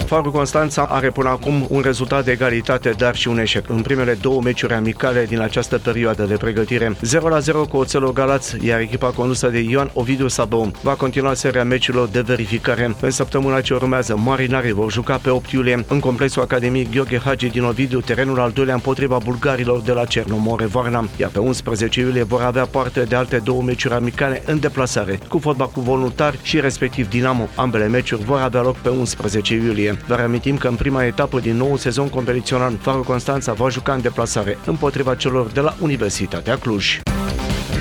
Farul Constanța are până acum un rezultat de egalitate, dar și un eșec în primele două meciuri amicale din această perioadă de pregătire. 0-0 cu Oțelul Galați, iar echipa condusă de Ioan Ovidiu Sabău va continua seria meciurilor de verificare. În săptămâna ce urmează, Marinarii vor juca pe 8 iulie în complexul Academiei Gheorghe Hagi din Ovidiu, terenul al doilea împotriva bulgarilor de la Cernomore Varna, iar pe 11 iulie vor avea parte de alte două meciuri amicale în deplasare, cu Fotbal cu Voluntari și respectiv Dinamo. Ambele meciuri vor avea loc pe 11 iulie. Vă reamintim că în prima etapă din nou sezon competițional, Farul Constanța va juca în deplasare împotriva celor de la Universitatea Cluj.